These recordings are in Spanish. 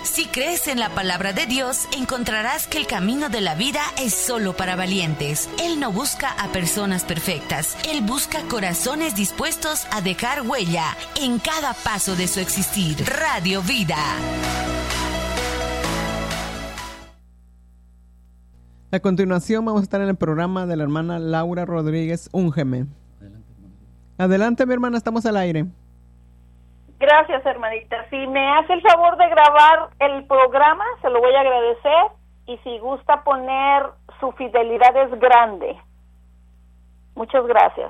Si crees en la palabra de Dios, encontrarás que el camino de la vida es solo para valientes. Él no busca a personas perfectas. Él busca corazones dispuestos a dejar huella en cada paso de su existir. Radio Vida. A continuación vamos a estar en el programa de la hermana Laura Rodríguez, Úngeme. Adelante, mi hermana, estamos al aire. Gracias, hermanita. Si me hace el favor de grabar el programa, se lo voy a agradecer. Y si gusta poner su fidelidad es grande. Muchas gracias.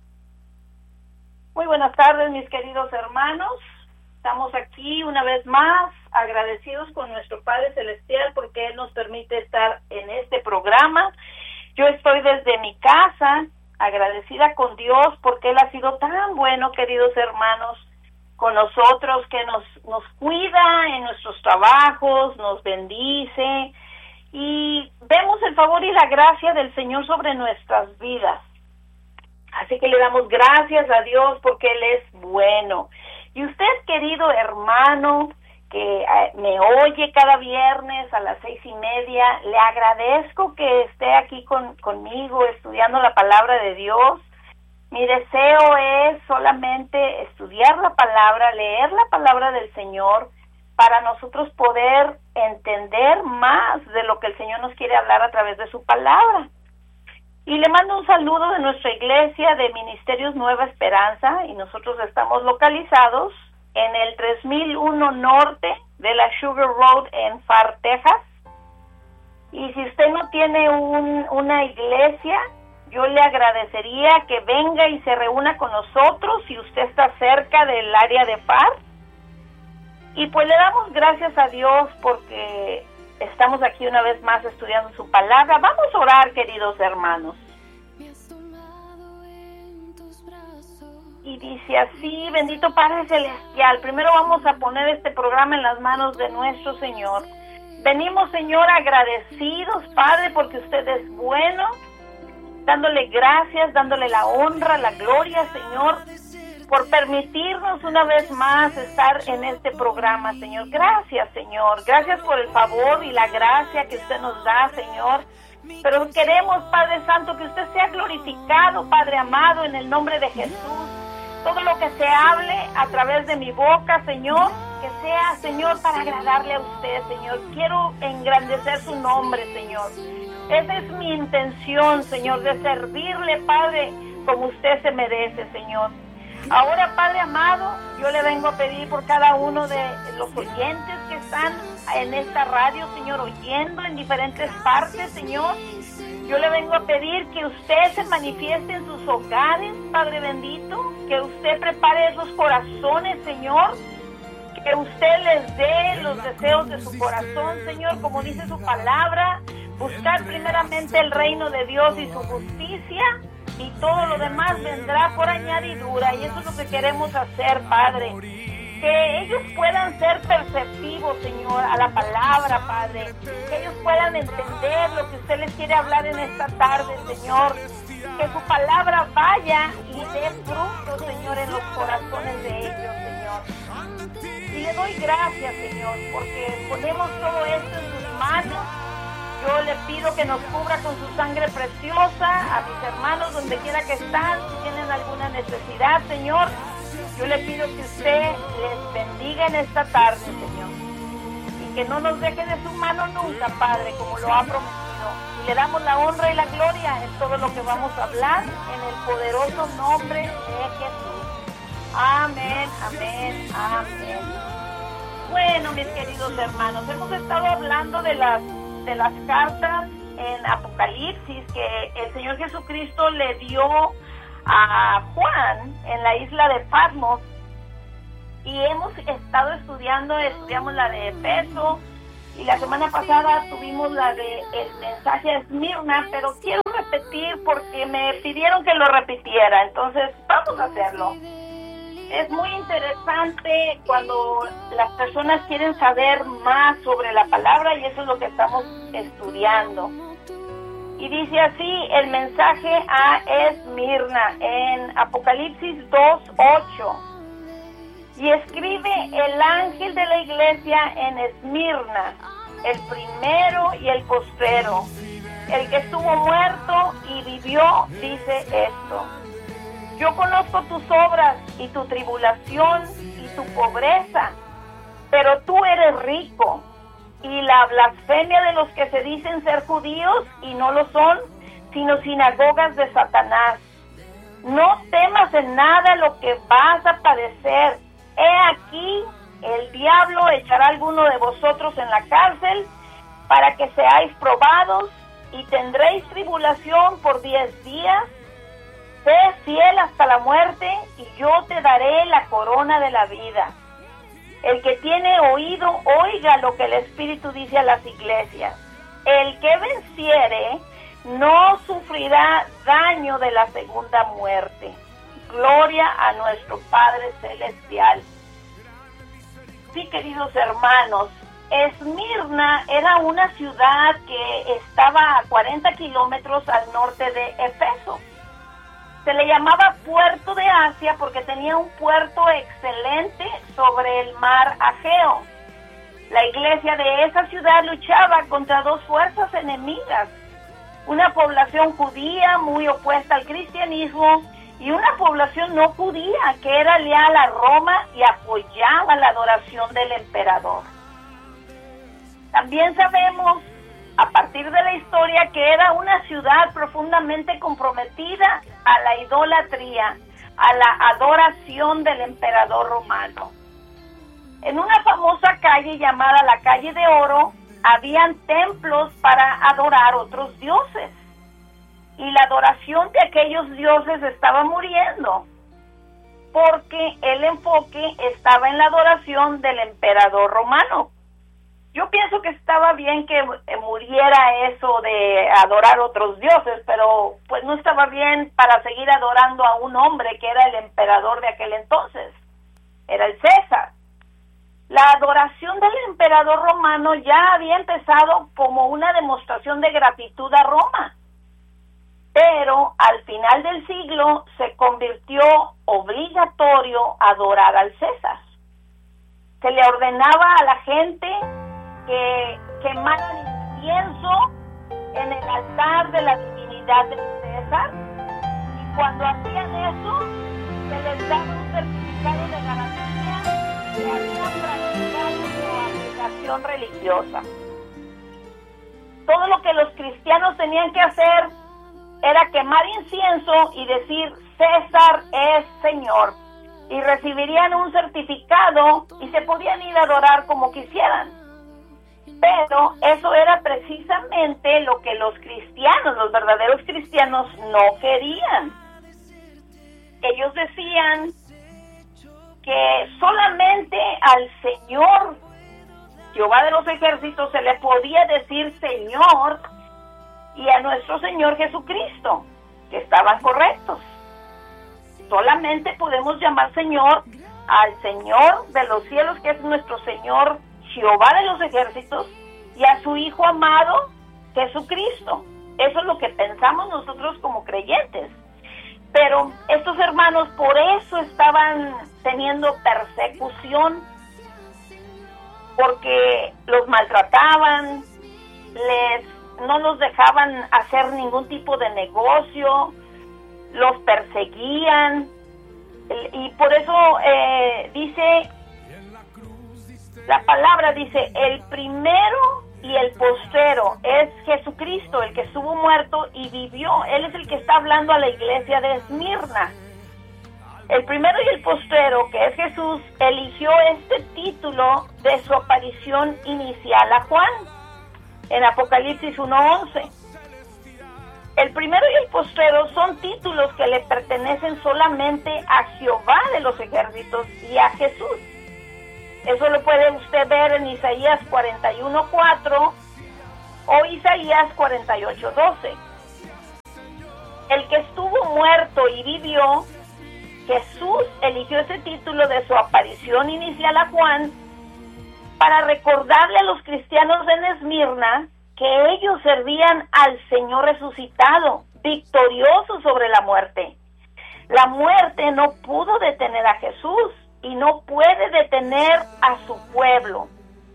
Muy buenas tardes, mis queridos hermanos. Estamos aquí una vez más, agradecidos con nuestro Padre Celestial porque Él nos permite estar en este programa. Yo estoy desde mi casa, agradecida con Dios porque Él ha sido tan bueno, queridos hermanos, con nosotros, que nos cuida en nuestros trabajos, nos bendice y vemos el favor y la gracia del Señor sobre nuestras vidas. Así que le damos gracias a Dios porque Él es bueno. Y usted, querido hermano, que me oye cada viernes a las 6:30, le agradezco que esté aquí conmigo estudiando la palabra de Dios. Mi deseo es solamente estudiar la palabra, leer la palabra del Señor, para nosotros poder entender más de lo que el Señor nos quiere hablar a través de su palabra. Y le mando un saludo de nuestra iglesia de Ministerios Nueva Esperanza, y nosotros estamos localizados en el 3001 Norte de la Sugar Road en Far, Texas. Y si usted no tiene una iglesia, yo le agradecería que venga y se reúna con nosotros si usted está cerca del área de Far. Y pues le damos gracias a Dios porque estamos aquí una vez más estudiando su palabra. Vamos a orar, queridos hermanos. Y dice así: bendito Padre Celestial, primero vamos a poner este programa en las manos de nuestro Señor. Venimos, Señor, agradecidos, Padre, porque usted es bueno, dándole gracias, dándole la honra, la gloria, Señor, por permitirnos una vez más estar en este programa, Señor. Gracias, Señor. Gracias por el favor y la gracia que usted nos da, Señor. Pero queremos, Padre Santo, que usted sea glorificado, Padre amado, en el nombre de Jesús. Todo lo que se hable a través de mi boca, Señor, que sea, Señor, para agradarle a usted, Señor. Quiero engrandecer su nombre, Señor. Esa es mi intención, Señor, de servirle, Padre, como usted se merece, Señor. Ahora, Padre amado, yo le vengo a pedir por cada uno de los oyentes que están en esta radio, Señor, oyendo en diferentes partes, Señor. Yo le vengo a pedir que usted se manifieste en sus hogares, Padre bendito, que usted prepare esos corazones, Señor, que usted les dé los deseos de su corazón, Señor, como dice su palabra, buscar primeramente el reino de Dios y su justicia, y todo lo demás vendrá por añadidura. Y eso es lo que queremos hacer, Padre, que ellos puedan ser perceptivos, Señor, a la palabra, Padre, que ellos puedan entender lo que usted les quiere hablar en esta tarde, Señor, que su palabra vaya y dé fruto, Señor, en los corazones de ellos, Señor. Y le doy gracias, Señor, porque ponemos todo esto en sus manos. Yo le pido que nos cubra con su sangre preciosa a mis hermanos donde quiera que están, si tienen alguna necesidad, Señor. Yo le pido que usted les bendiga en esta tarde, Señor, y que no nos deje de su mano nunca, Padre, como lo ha prometido. Y le damos la honra y la gloria en todo lo que vamos a hablar, en el poderoso nombre de Jesús. Amén, amén, amén. Bueno, mis queridos hermanos, hemos estado hablando de las cartas en Apocalipsis que el Señor Jesucristo le dio a Juan en la isla de Patmos, y hemos estado estudiamos la de Efeso, y la semana pasada tuvimos la de el mensaje a Esmirna, pero quiero repetir porque me pidieron que lo repitiera, entonces vamos a hacerlo. Es muy interesante cuando las personas quieren saber más sobre la palabra, y eso es lo que estamos estudiando. Y dice así el mensaje a Esmirna en Apocalipsis 2:8. Y escribe el ángel de la iglesia en Esmirna, el primero y el postrero, el que estuvo muerto y vivió, dice esto: yo conozco tus obras y tu tribulación y tu pobreza, pero tú eres rico, y la blasfemia de los que se dicen ser judíos y no lo son, sino sinagogas de Satanás. No temas en nada lo que vas a padecer. He aquí, el diablo echará a alguno de vosotros en la cárcel para que seáis probados, y tendréis tribulación por 10 días. Sé fiel hasta la muerte, y yo te daré la corona de la vida. El que tiene oído, oiga lo que el Espíritu dice a las iglesias. El que venciere no sufrirá daño de la segunda muerte. Gloria a nuestro Padre Celestial. Sí, queridos hermanos, Esmirna era una ciudad que estaba a 40 kilómetros al norte de Éfeso. Se le llamaba Puerto de Asia porque tenía un puerto excelente sobre el mar Ageo. La iglesia de esa ciudad luchaba contra dos fuerzas enemigas: una población judía muy opuesta al cristianismo y una población no judía que era leal a Roma y apoyaba la adoración del emperador. También sabemos, a partir de la historia, que era una ciudad profundamente comprometida a la idolatría, a la adoración del emperador romano. En una famosa calle llamada la Calle de Oro, habían templos para adorar otros dioses, y la adoración de aquellos dioses estaba muriendo, porque el enfoque estaba en la adoración del emperador romano. Yo pienso que estaba bien que muriera eso de adorar otros dioses, pero pues no estaba bien para seguir adorando a un hombre que era el emperador de aquel entonces, era el César. La adoración del emperador romano ya había empezado como una demostración de gratitud a Roma, pero al final del siglo se convirtió obligatorio adorar al César. Se le ordenaba a la gente que quemaran incienso en el altar de la divinidad del César, y cuando hacían eso se les daba un certificado de garantía que habían practicado su aplicación religiosa. Todo lo que los cristianos tenían que hacer era quemar incienso y decir: César es Señor, y recibirían un certificado y se podían ir a adorar como quisieran. Pero eso era precisamente lo que los cristianos, los verdaderos cristianos, no querían. Ellos decían que solamente al Señor, Jehová de los ejércitos, se le podía decir Señor, y a nuestro Señor Jesucristo, que estaban correctos. Solamente podemos llamar Señor al Señor de los cielos, que es nuestro Señor Jehová de los ejércitos, y a su Hijo amado Jesucristo. Eso es lo que pensamos nosotros como creyentes. Pero estos hermanos por eso estaban teniendo persecución, porque los maltrataban, no los dejaban hacer ningún tipo de negocio, los perseguían, y por eso dice la palabra, dice: el primero y el postrero es Jesucristo, el que estuvo muerto y vivió. Él es el que está hablando a la iglesia de Esmirna. El primero y el postrero, que es Jesús, eligió este título de su aparición inicial a Juan en Apocalipsis 1:11. El primero y el postrero son títulos que le pertenecen solamente a Jehová de los ejércitos y a Jesús. Eso lo puede usted ver en Isaías 41:4 o Isaías 48:12. El que estuvo muerto y vivió, Jesús eligió ese título de su aparición inicial a Juan para recordarle a los cristianos en Esmirna que ellos servían al Señor resucitado, victorioso sobre la muerte. La muerte no pudo detener a Jesús, y no puede detener a su pueblo.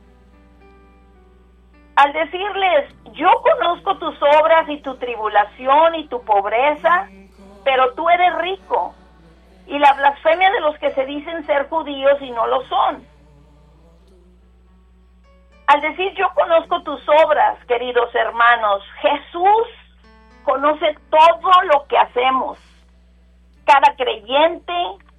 Al decirles, yo conozco tus obras y tu tribulación y tu pobreza, pero tú eres rico, y la blasfemia de los que se dicen ser judíos y no lo son. Al decir yo conozco tus obras, queridos hermanos, Jesús conoce todo lo que hacemos. Cada creyente,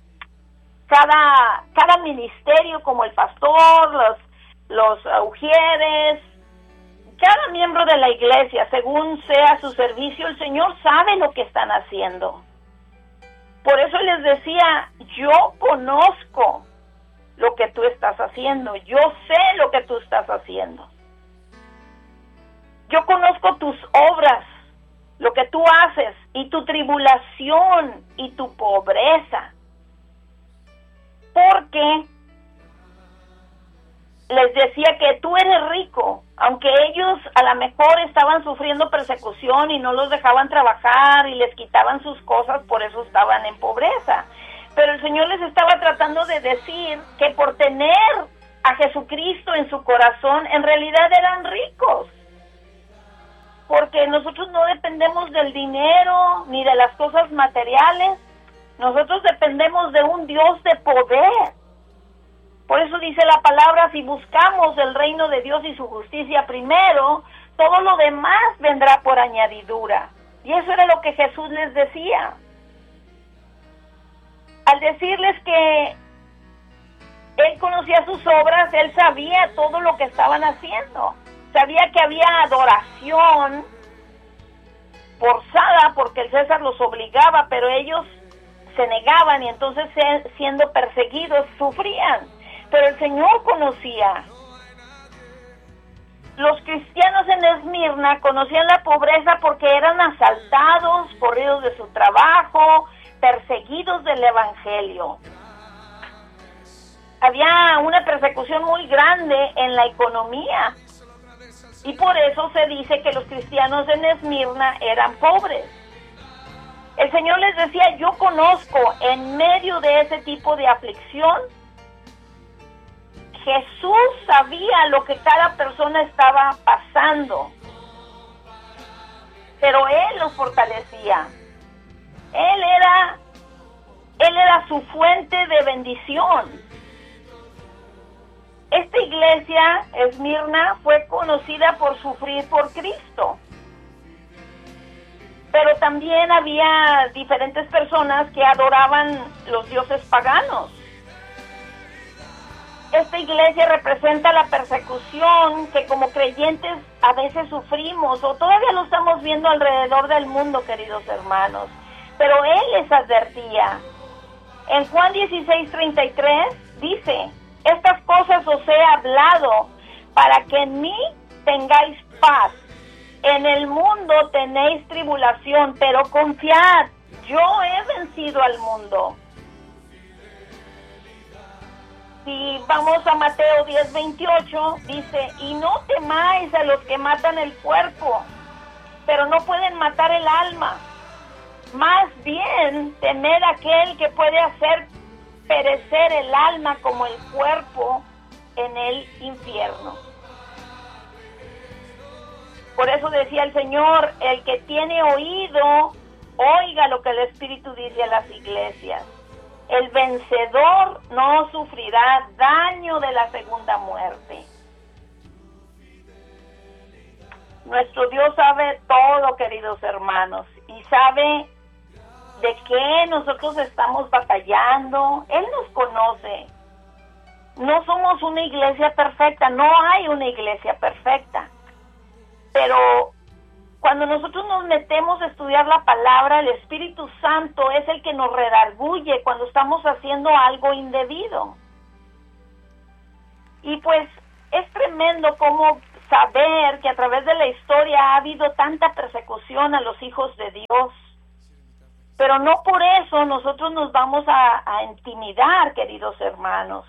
cada ministerio como el pastor, los ujieres, cada miembro de la iglesia, según sea su servicio, el Señor sabe lo que están haciendo. Por eso les decía, yo conozco lo que tú estás haciendo, yo sé lo que tú estás haciendo. Yo conozco tus obras, lo que tú haces, y tu tribulación y tu pobreza. Porque les decía que tú eres rico, aunque ellos a lo mejor estaban sufriendo persecución y no los dejaban trabajar y les quitaban sus cosas, por eso estaban en pobreza. Pero el Señor les estaba tratando de decir que por tener a Jesucristo en su corazón, en realidad eran ricos. Porque nosotros no dependemos del dinero ni de las cosas materiales, nosotros dependemos de un Dios de poder. Por eso dice la palabra, si buscamos el reino de Dios y su justicia primero, todo lo demás vendrá por añadidura. Y eso era lo que Jesús les decía. Al decirles que Él conocía sus obras, Él sabía todo lo que estaban haciendo. Sabía que había adoración forzada porque el César los obligaba, pero ellos se negaban y entonces siendo perseguidos sufrían. Pero el Señor conocía. Los cristianos en Esmirna conocían la pobreza porque eran asaltados, corridos de su trabajo, perseguidos del evangelio. Había una persecución muy grande en la economía y por eso se dice que los cristianos en Esmirna eran pobres. El Señor les decía, yo conozco en medio de ese tipo de aflicción. Jesús sabía lo que cada persona estaba pasando, pero Él los fortalecía. Él era su fuente de bendición. Esta iglesia, Esmirna, fue conocida por sufrir por Cristo. Pero también había diferentes personas que adoraban los dioses paganos. Esta iglesia representa la persecución que como creyentes a veces sufrimos o todavía lo estamos viendo alrededor del mundo, queridos hermanos. Pero Él les advertía. En Juan 16:33 dice, estas cosas os he hablado para que en mí tengáis paz. En el mundo tenéis tribulación, pero confiad, yo he vencido al mundo. Si vamos a Mateo 10:28, dice, y no temáis a los que matan el cuerpo, pero no pueden matar el alma. Más bien, temed a aquel que puede hacer perecer el alma como el cuerpo en el infierno. Por eso decía el Señor, el que tiene oído, oiga lo que el Espíritu dice a las iglesias. El vencedor no sufrirá daño de la segunda muerte. Nuestro Dios sabe todo, queridos hermanos, y sabe de qué nosotros estamos batallando. Él nos conoce. No somos una iglesia perfecta, no hay una iglesia perfecta. Pero cuando nosotros nos metemos a estudiar la palabra, el Espíritu Santo es el que nos redarguye cuando estamos haciendo algo indebido. Y pues es tremendo cómo saber que a través de la historia ha habido tanta persecución a los hijos de Dios. Pero no por eso nosotros nos vamos a intimidar, queridos hermanos.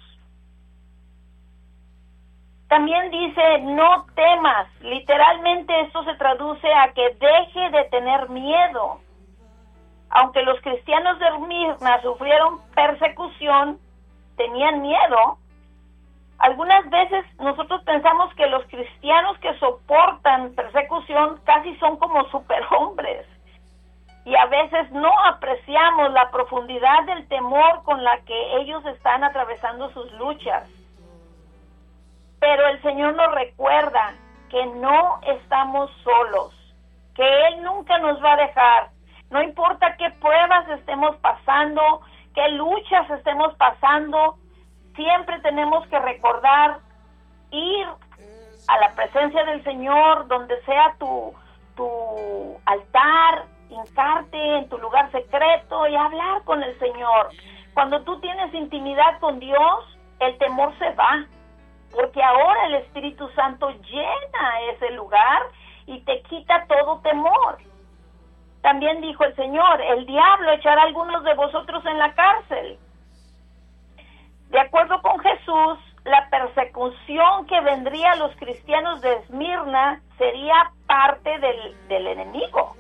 También dice, no temas. Literalmente esto se traduce a que deje de tener miedo. Aunque los cristianos de Esmirna sufrieron persecución, tenían miedo. Algunas veces nosotros pensamos que los cristianos que soportan persecución casi son como superhombres, y a veces no apreciamos la profundidad del temor con la que ellos están atravesando sus luchas. Pero el Señor nos recuerda que no estamos solos, que Él nunca nos va a dejar. No importa qué pruebas estemos pasando, qué luchas estemos pasando, siempre tenemos que recordar ir a la presencia del Señor, donde sea tu altar, hincarte en tu lugar secreto y hablar con el Señor. Cuando tú tienes intimidad con Dios, el temor se va, porque ahora el Espíritu Santo llena ese lugar y te quita todo temor. También dijo el Señor, el diablo echará a algunos de vosotros en la cárcel. De acuerdo con Jesús, la persecución que vendría a los cristianos de Esmirna sería parte del enemigo.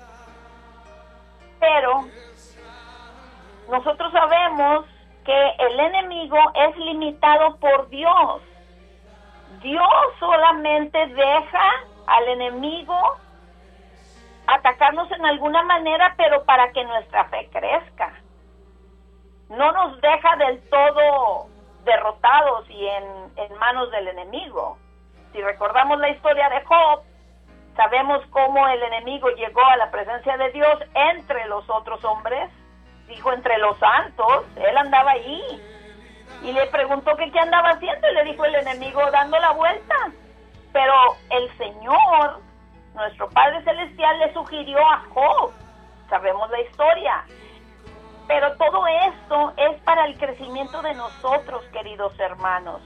Pero nosotros sabemos que el enemigo es limitado por Dios. Dios solamente deja al enemigo atacarnos en alguna manera, pero para que nuestra fe crezca. No nos deja del todo derrotados y en manos del enemigo. Si recordamos la historia de Job, sabemos cómo el enemigo llegó a la presencia de Dios entre los otros hombres, dijo entre los santos, él andaba ahí, y le preguntó que qué andaba haciendo, y le dijo el enemigo dando la vuelta. Pero el Señor, nuestro Padre Celestial, le sugirió a Job, sabemos la historia. Pero todo esto es para el crecimiento de nosotros, queridos hermanos.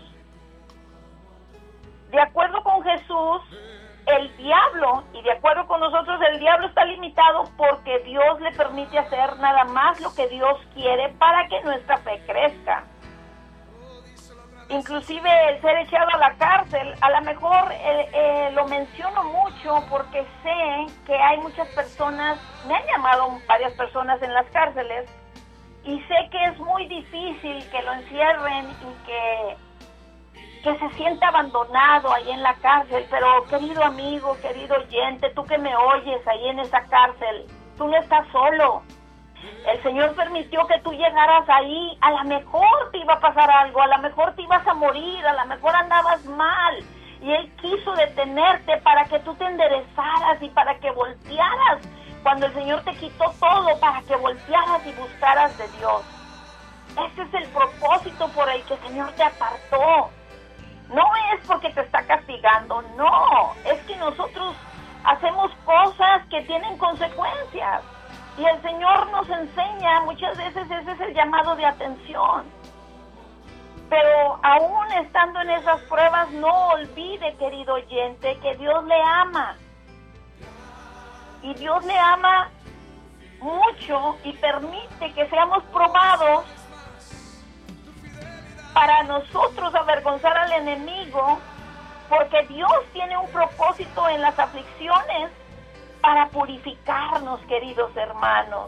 De acuerdo con Jesús, el diablo, y de acuerdo con nosotros, el diablo está limitado porque Dios le permite hacer nada más lo que Dios quiere para que nuestra fe crezca. Inclusive el ser echado a la cárcel, a lo mejor lo menciono mucho porque sé que hay muchas personas, me han llamado varias personas en las cárceles, y sé que es muy difícil que lo encierren y que se sienta abandonado ahí en la cárcel. Pero querido amigo, querido oyente, tú que me oyes ahí en esa cárcel, tú no estás solo. El Señor permitió que tú llegaras ahí. A lo mejor te iba a pasar algo, a lo mejor te ibas a morir, a lo mejor andabas mal, y Él quiso detenerte para que tú te enderezaras y para que voltearas cuando el Señor te quitó todo, para que voltearas y buscaras de Dios. Ese es el propósito por el que el Señor te apartó. No es porque te está castigando, no, es que nosotros hacemos cosas que tienen consecuencias, y el Señor nos enseña, muchas veces ese es el llamado de atención. Pero aún estando en esas pruebas, no olvide, querido oyente, que Dios le ama. Y Dios le ama mucho y permite que seamos probados para nosotros avergonzar al enemigo, porque Dios tiene un propósito en las aflicciones para purificarnos, queridos hermanos.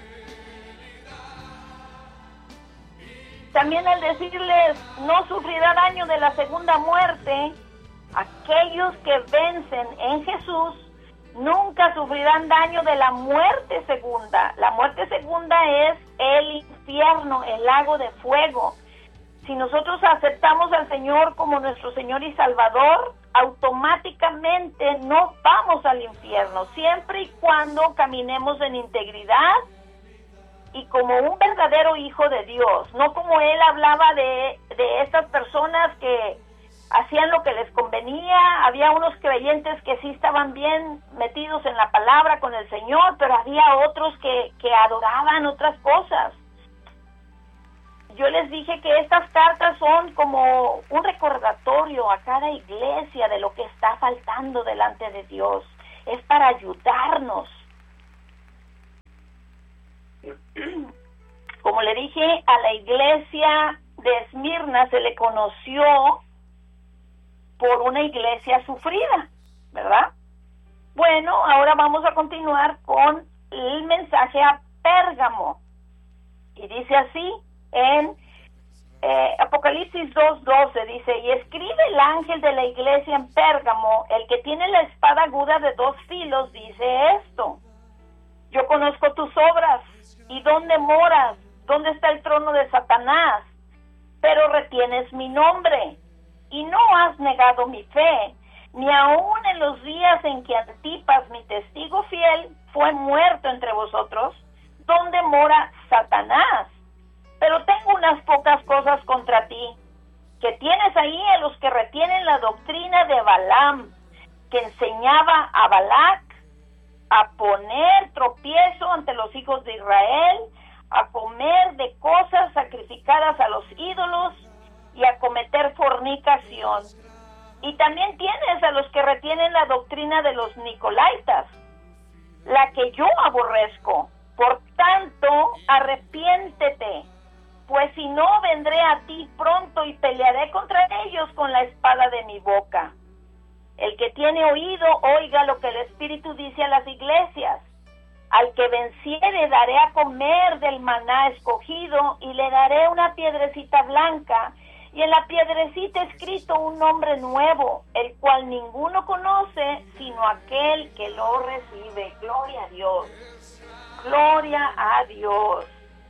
También al decirles, no sufrirá daño de la segunda muerte, aquellos que vencen en Jesús nunca sufrirán daño de la muerte segunda. La muerte segunda es el infierno, el lago de fuego. Si nosotros aceptamos al Señor como nuestro Señor y Salvador, automáticamente no vamos al infierno, siempre y cuando caminemos en integridad y como un verdadero hijo de Dios, no como Él hablaba de estas personas que hacían lo que les convenía. Había unos creyentes que sí estaban bien metidos en la palabra con el Señor, pero había otros que adoraban otras cosas. Yo les dije que estas cartas son como un recordatorio a cada iglesia de lo que está faltando delante de Dios. Es para ayudarnos. Como le dije, a la iglesia de Esmirna se le conoció por una iglesia sufrida, ¿verdad? Bueno, ahora vamos a continuar con el mensaje a Pérgamo. Y dice así en Apocalipsis 2:12 dice, y escribe el ángel de la iglesia en Pérgamo, el que tiene la espada aguda de 2 filos, dice esto: yo conozco tus obras y dónde moras, dónde está el trono de Satanás, pero retienes mi nombre y no has negado mi fe, ni aun en los días en que Antipas, mi testigo fiel, fue muerto entre vosotros, donde mora Satanás. Pero tengo unas pocas cosas contra ti, que tienes ahí a los que retienen la doctrina de Balaam, que enseñaba a Balac a poner tropiezo ante los hijos de Israel, a comer de cosas sacrificadas a los ídolos y a cometer fornicación. Y también tienes a los que retienen la doctrina de los Nicolaitas, la que yo aborrezco. Por tanto, arrepiéntete, pues si no, vendré a ti pronto y pelearé contra ellos con la espada de mi boca. El que tiene oído, oiga lo que el Espíritu dice a las iglesias. Al que venciere daré a comer del maná escogido, y le daré una piedrecita blanca, y en la piedrecita escrito un nombre nuevo, el cual ninguno conoce, sino aquel que lo recibe. Gloria a Dios. Gloria a Dios.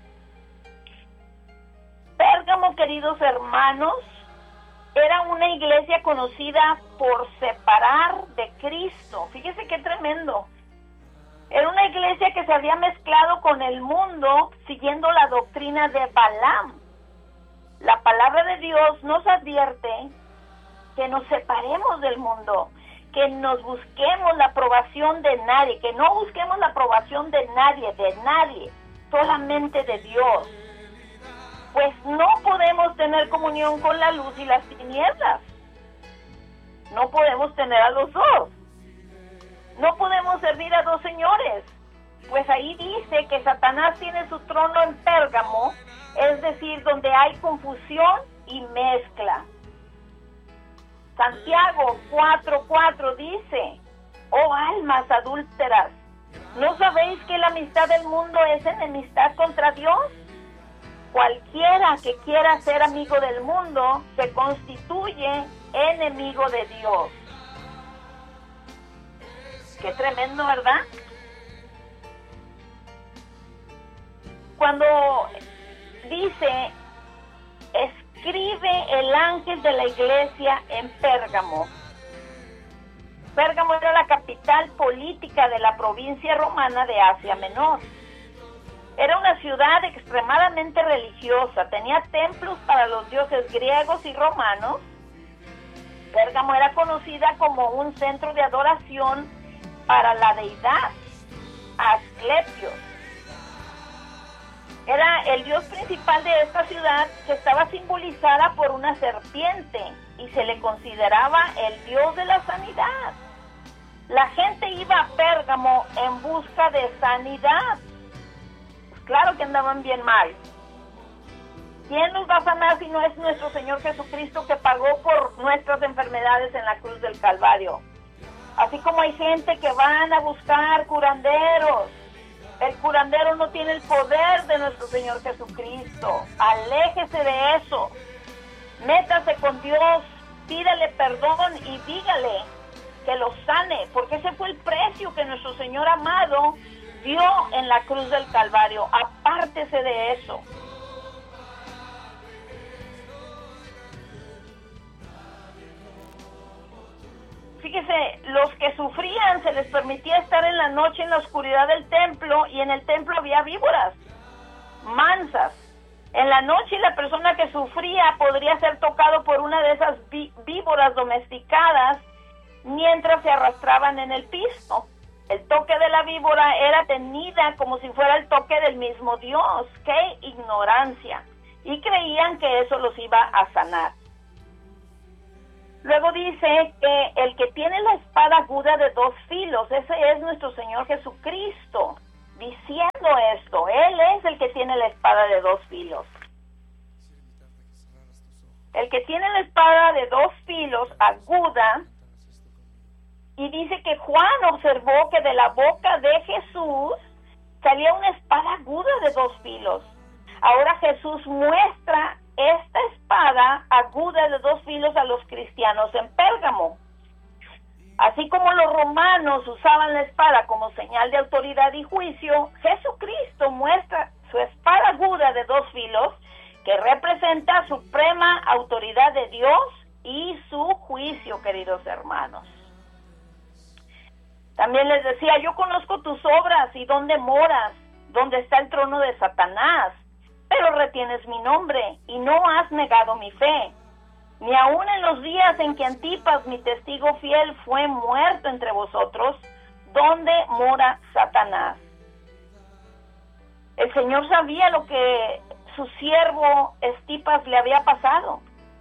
Pérgamo, queridos hermanos, era una iglesia conocida por separar de Cristo. Fíjese qué tremendo. Era una iglesia que se había mezclado con el mundo siguiendo la doctrina de Balaam. La palabra de Dios nos advierte que nos separemos del mundo, que nos busquemos la aprobación de nadie, que no busquemos la aprobación de nadie, solamente de Dios. Pues no podemos tener comunión con la luz y las tinieblas. No podemos tener a los dos. No podemos servir a 2 señores. Pues ahí dice que Satanás tiene su trono en Pérgamo, es decir, donde hay confusión y mezcla. Santiago 4:4 dice: oh almas adúlteras, ¿no sabéis que la amistad del mundo es enemistad contra Dios? Cualquiera que quiera ser amigo del mundo se constituye enemigo de Dios. Qué tremendo, ¿verdad? Cuando dice, escribe el ángel de la iglesia en Pérgamo. Pérgamo era la capital política de la provincia romana de Asia Menor. Era una ciudad extremadamente religiosa, tenía templos para los dioses griegos y romanos. Pérgamo era conocida como un centro de adoración para la deidad Asclepios. Era el dios principal de esta ciudad, que estaba simbolizada por una serpiente y se le consideraba el dios de la sanidad. La gente iba a Pérgamo en busca de sanidad. Claro que andaban bien mal. ¿Quién nos va a sanar si no es nuestro Señor Jesucristo, que pagó por nuestras enfermedades en la cruz del Calvario? Así como hay gente que van a buscar curanderos, el curandero no tiene el poder de nuestro Señor Jesucristo. Aléjese de eso. Métase con Dios, pídale perdón y dígale que lo sane, porque ese fue el precio que nuestro Señor amado dio en la cruz del Calvario. Apártese de eso. Fíjese, los que sufrían se les permitía estar en la noche en la oscuridad del templo, y en el templo había víboras mansas. En la noche la persona que sufría podría ser tocado por una de esas víboras domesticadas mientras se arrastraban en el piso. El toque de la víbora era tenida como si fuera el toque del mismo Dios. ¡Qué ignorancia! Y creían que eso los iba a sanar. Luego dice que el que tiene la espada aguda de 2 filos, ese es nuestro Señor Jesucristo, diciendo esto. Él es el que tiene la espada de 2 filos. El que tiene la espada de 2 filos aguda. Y dice que Juan observó que de la boca de Jesús salía una espada aguda de 2 filos. Ahora Jesús muestra esta espada aguda de 2 filos a los cristianos en Pérgamo. Así como los romanos usaban la espada como señal de autoridad y juicio, Jesucristo muestra su espada aguda de 2 filos, que representa suprema autoridad de Dios y su juicio, queridos hermanos. También les decía, yo conozco tus obras y dónde moras, dónde está el trono de Satanás, pero retienes mi nombre y no has negado mi fe. Ni aun en los días en que Antipas, mi testigo fiel, fue muerto entre vosotros, ¿dónde mora Satanás? El Señor sabía lo que su siervo Antipas le había pasado.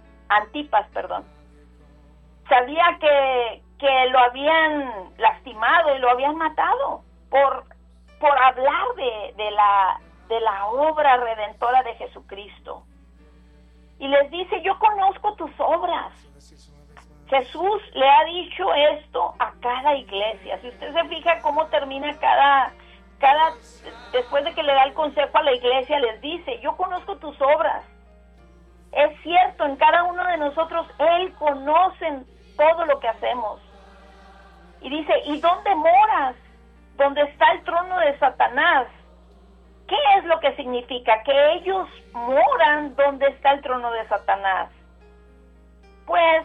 Sabía que lo habían lastimado y lo habían matado por hablar de la obra redentora de Jesucristo. Y les dice, yo conozco tus obras. Jesús le ha dicho esto a cada iglesia. Si usted se fija cómo termina cada después de que le da el consejo a la iglesia, les dice, yo conozco tus obras. Es cierto, en cada uno de nosotros Él conoce todo lo que hacemos. Y dice, ¿y dónde moras? ¿Dónde está el trono de Satanás? ¿Qué es lo que significa? Que ellos moran donde está el trono de Satanás. Pues,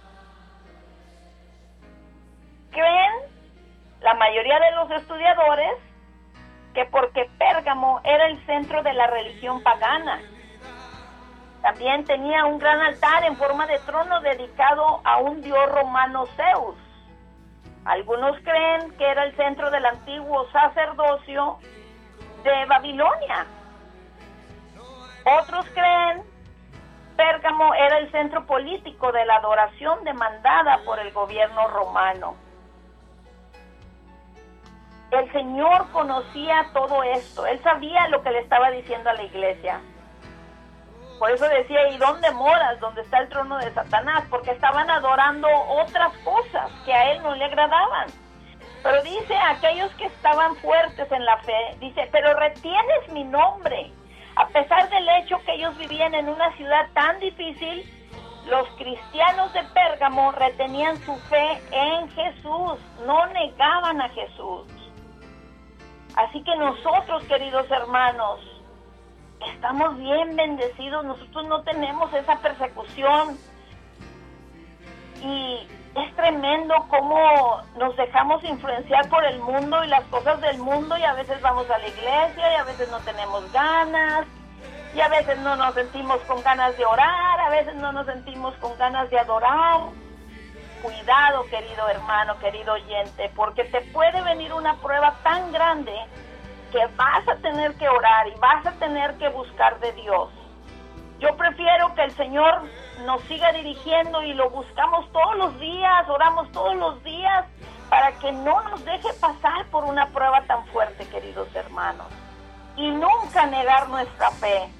creen la mayoría de los estudiadores que porque Pérgamo era el centro de la religión pagana. También tenía un gran altar en forma de trono dedicado a un dios romano, Zeus. Algunos creen que era el centro del antiguo sacerdocio de Babilonia. Otros creen Pérgamo era el centro político de la adoración demandada por el gobierno romano. El Señor conocía todo esto. Él sabía lo que le estaba diciendo a la iglesia. Por eso decía, ¿y dónde moras? ¿Dónde está el trono de Satanás? Porque estaban adorando otras cosas que a él no le agradaban. Pero dice, aquellos que estaban fuertes en la fe, dice, pero retienes mi nombre. A pesar del hecho que ellos vivían en una ciudad tan difícil, los cristianos de Pérgamo retenían su fe en Jesús, no negaban a Jesús. Así que nosotros, queridos hermanos, estamos bien bendecidos. Nosotros no tenemos esa persecución. Y es tremendo cómo nos dejamos influenciar por el mundo y las cosas del mundo, y a veces vamos a la iglesia y a veces no tenemos ganas, y a veces no nos sentimos con ganas de orar, a veces no nos sentimos con ganas de adorar. Cuidado, querido hermano, querido oyente, porque te puede venir una prueba tan grande que vas a tener que orar y vas a tener que buscar de Dios. Yo prefiero que el Señor nos siga dirigiendo y lo buscamos todos los días, oramos todos los días, para que no nos deje pasar por una prueba tan fuerte, queridos hermanos, y nunca negar nuestra fe.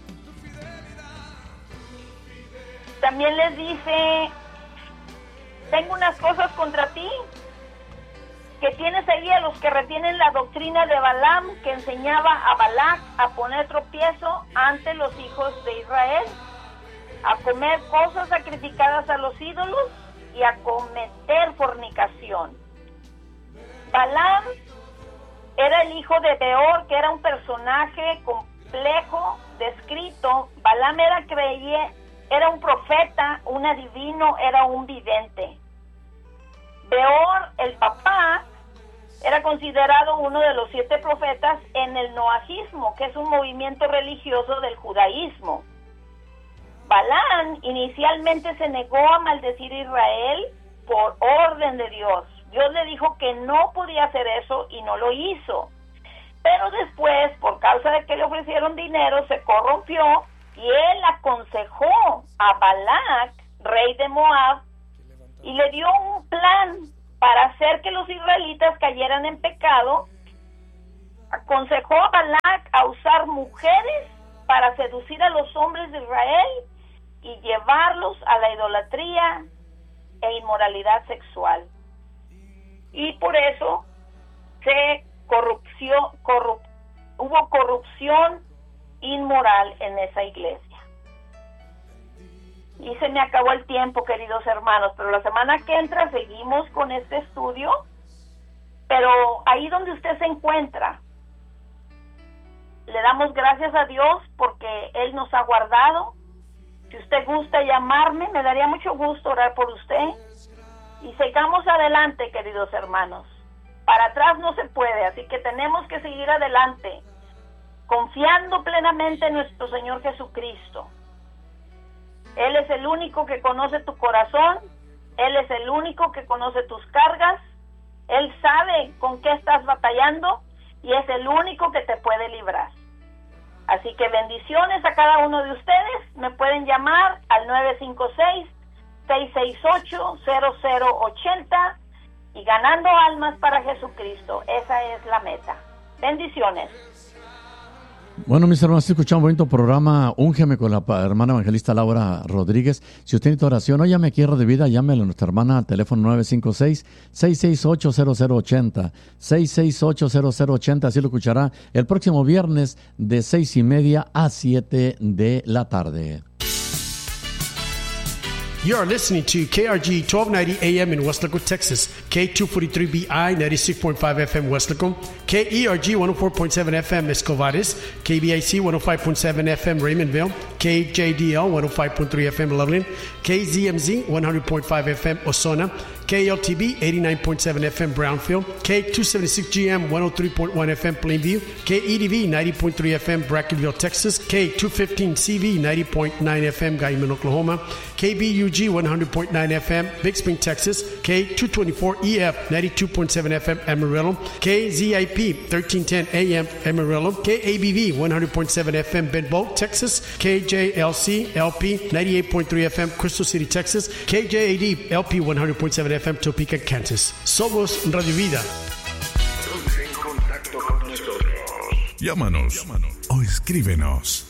También les dice, tengo unas cosas contra ti, que tienes ahí a los que retienen la doctrina de Balaam, que enseñaba a Balac a poner tropiezo ante los hijos de Israel, a comer cosas sacrificadas a los ídolos y a cometer fornicación. Balaam era el hijo de Beor, que era un personaje complejo descrito. Balaam era un profeta, un adivino, era un vidente. Beor, el papá, era considerado uno de los 7 profetas en el noajismo, que es un movimiento religioso del judaísmo. Balaam inicialmente se negó a maldecir a Israel por orden de Dios. Dios le dijo que no podía hacer eso y no lo hizo. Pero después, por causa de que le ofrecieron dinero, se corrompió y él aconsejó a Balac, rey de Moab, y le dio un plan para hacer que los israelitas cayeran en pecado. Aconsejó a Balac a usar mujeres para seducir a los hombres de Israel y llevarlos a la idolatría e inmoralidad sexual. Y por eso hubo corrupción inmoral en esa iglesia. y se me acabó el tiempo, queridos hermanos, pero la semana que entra seguimos con este estudio, pero ahí donde usted se encuentra, le damos gracias a Dios porque Él nos ha guardado. Si usted gusta llamarme, me daría mucho gusto orar por usted. Y sigamos adelante, queridos hermanos. Para atrás no se puede, así que tenemos que seguir adelante, confiando plenamente en nuestro Señor Jesucristo. Él es el único que conoce tu corazón, Él es el único que conoce tus cargas, Él sabe con qué estás batallando y es el único que te puede librar. Así que bendiciones a cada uno de ustedes. Me pueden llamar al 956-668-0080 y ganando almas para Jesucristo. Esa es la meta. Bendiciones. Bueno, mis hermanos, escuchamos un bonito programa Úngeme con la hermana evangelista Laura Rodríguez. Si usted necesita oración o llame aquí a Radio Vida, llámele a nuestra hermana al teléfono 956-668-0080. 668-0080, así lo escuchará el próximo viernes de 6:30 a 7 de la tarde. You are listening to KRG 1290 AM in West Laco, Texas, K243BI 96.5 FM West Laco, KERG 104.7 FM Escovares, KBIC 105.7 FM Raymondville, KJDL 105.3 FM Loveland, KZMZ 100.5 FM Osona, KLTB 89.7 FM Brownfield, K276GM 103.1 FM Plainview, KEDV 90.3 FM Brackenville, Texas, K215CV 90.9 FM Guyman, Oklahoma, KBUG 100.9 FM Big Spring, Texas, K224EF 92.7 FM Amarillo, KZIP 1310 AM Amarillo, KABV 100.7 FM Benbow, Texas, KJLC LP 98.3 FM Crystal City, Texas, KJAD LP 100.7 FM Topeka, Kansas. Somos Radio Vida. Ponte en contacto con nosotros. Llámanos o escríbenos.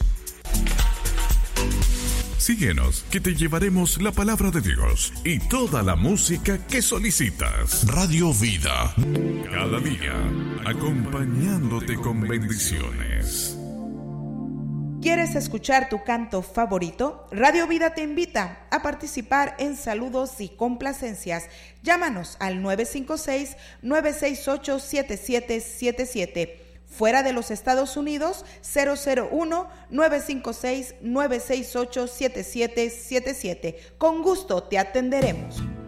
Síguenos, que te llevaremos la palabra de Dios y toda la música que solicitas. Radio Vida, cada día, acompañándote con bendiciones. ¿Quieres escuchar tu canto favorito? Radio Vida te invita a participar en saludos y complacencias. Llámanos al 956-968-7777. Fuera de los Estados Unidos, 001-956-968-7777. Con gusto te atenderemos.